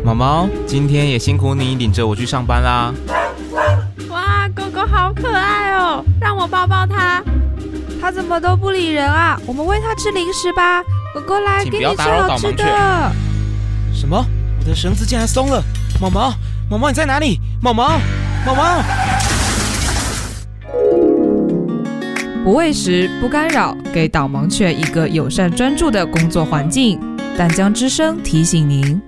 毛毛，今天也辛苦你领着我去上班啦。 哇，狗狗好可爱哦，让我抱抱它。 它怎么都不理人啊？我们喂它吃零食吧。狗狗来，给你吃好吃的。 什么？我的绳子竟然松了！毛毛，毛毛你在哪里？毛毛，毛毛！ 不喂食，不干扰，给导盲犬一个友善专注的工作环境。淡江之声提醒您。